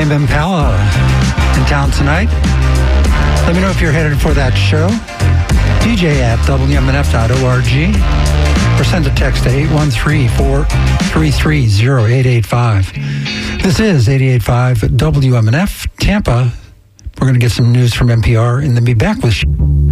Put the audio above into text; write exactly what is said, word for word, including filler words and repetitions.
Tame Impala in town tonight. Let me know if you're headed for that show. D J at W M N F dot org or send a text to eight one three, four three three, zero eight eight five. This is eighty-eight point five W M N F Tampa. We're going to get some news from N P R and then be back with you.